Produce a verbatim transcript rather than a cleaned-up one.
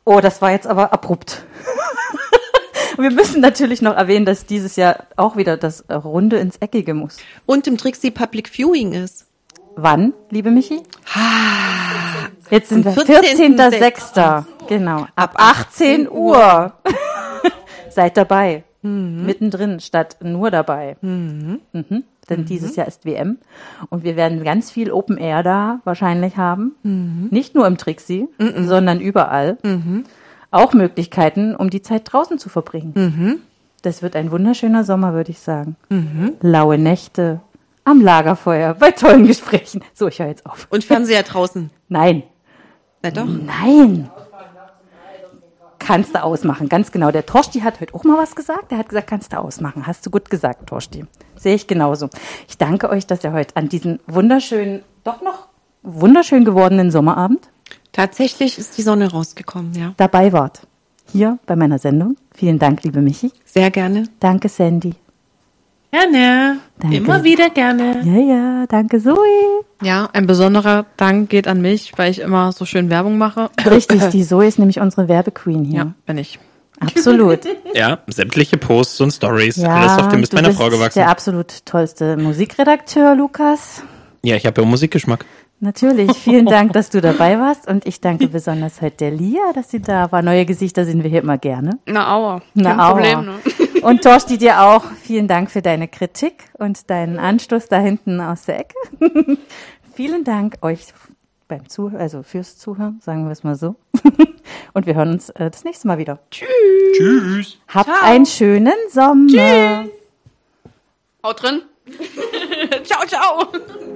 Oh, das war jetzt aber abrupt. Wir müssen natürlich noch erwähnen, dass dieses Jahr auch wieder das Runde ins Eckige muss. Und im Trixie Public Viewing ist. Wann, liebe Michi? Ah, Jetzt sind wir vierzehnter sechster Genau, ab achtzehn Uhr. Seid dabei. Mhm. Mittendrin statt nur dabei. Mhm. Mhm. Denn mhm. dieses Jahr ist W M und wir werden ganz viel Open Air da wahrscheinlich haben. Mhm. Nicht nur im Trixie, mhm. sondern überall. Mhm. Auch Möglichkeiten, um die Zeit draußen zu verbringen. Mhm. Das wird ein wunderschöner Sommer, würde ich sagen. Mhm. Laue Nächte am Lagerfeuer, bei tollen Gesprächen. So, ich höre jetzt auf. Und Fernseher draußen? Nein. Na doch. Nein. Kannst du ausmachen, ganz genau. Der Torsti hat heute auch mal was gesagt. Der hat gesagt, kannst du ausmachen. Hast du gut gesagt, Torsti. Sehe ich genauso. Ich danke euch, dass ihr heute an diesen wunderschönen, doch noch wunderschön gewordenen Sommerabend tatsächlich ist die Sonne rausgekommen, ja. dabei wart. Hier bei meiner Sendung. Vielen Dank, liebe Michi. Sehr gerne. Danke, Sandy. Gerne. Danke. Immer wieder gerne. Ja, ja, danke, Zoe. Ja, ein besonderer Dank geht an mich, weil ich immer so schön Werbung mache. Richtig, die Zoe ist nämlich unsere Werbequeen hier. Ja, bin ich. Absolut. Ja, sämtliche Posts und Stories, Ja, alles auf dem ist du meiner bist Frau gewachsen. Der absolut tollste Musikredakteur, Lukas. Ja, ich habe ja Musikgeschmack. Natürlich, vielen Dank, dass du dabei warst und ich danke besonders heute der Lia, dass sie da war. Neue Gesichter sehen wir hier immer gerne. Na aua, Na, kein aua. Problem. Ne? Und Torsti, dir auch vielen Dank für deine Kritik und deinen Anstoß da hinten aus der Ecke. Vielen Dank euch beim Zuh- also fürs Zuhören, sagen wir es mal so. Und wir hören uns äh, das nächste Mal wieder. Tschüss. Tschüss. Habt Ciao. einen schönen Sommer. Tschüss. Haut drin. Ciao, ciao.